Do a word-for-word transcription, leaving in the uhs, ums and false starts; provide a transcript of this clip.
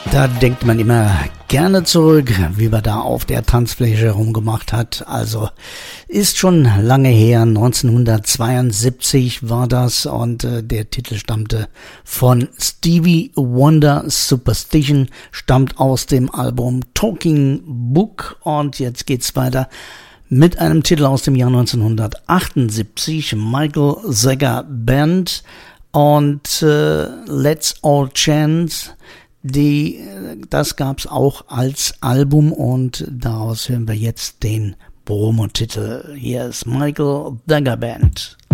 Da denkt man immer gerne zurück, wie man da auf der Tanzfläche rumgemacht hat. Also ist schon lange her, neunzehnhundertzweiundsiebzig war das und äh, der Titel stammte von Stevie Wonder. Superstition stammt aus dem Album Talking Book und jetzt geht's weiter mit einem Titel aus dem Jahr neunzehnhundertachtundsiebzig, Michael Zager Band und äh, Let's All Chance. Die, das gab's auch als Album und daraus hören wir jetzt den Promotitel. Hier ist Michael Zager Band.